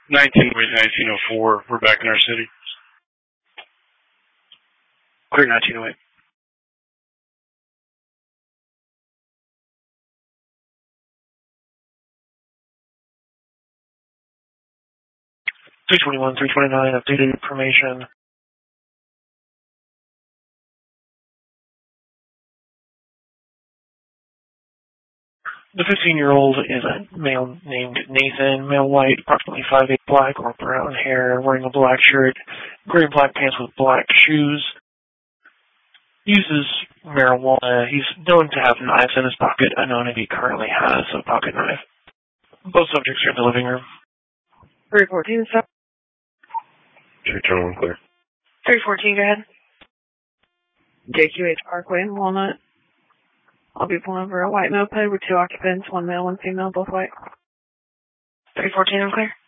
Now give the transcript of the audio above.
1904. We're back in our city. Clear 1908. $321, $329, updated information. The 15-year-old is a male named Nathan, male white, approximately 5'8", black or brown hair, wearing a black shirt, gray and black pants with black shoes. Uses marijuana. He's known to have knives in his pocket, unknown if he currently has a pocket knife. Both subjects are in the living room. 314, stop. 321, clear. 314, go ahead. JQH Parkway in Walnut. I'll be pulling over a white moped with 2 occupants, 1 male, 1 female, both white. 314, I'm clear.